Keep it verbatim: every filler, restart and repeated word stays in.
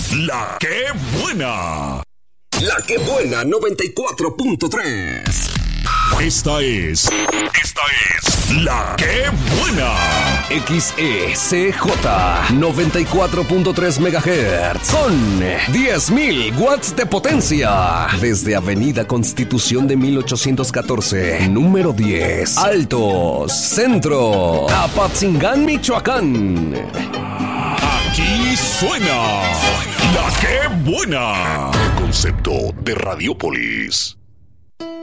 La que buena. La que buena noventa y cuatro punto tres. Esta es. Esta es. La que buena. X E C J noventa y cuatro punto tres megahertz con diez mil watts de potencia. Desde Avenida Constitución de mil ochocientos catorce, número diez, Altos, Centro, Apatzingán, Michoacán. Aquí suena La que buena. Concepto de Radiopolis.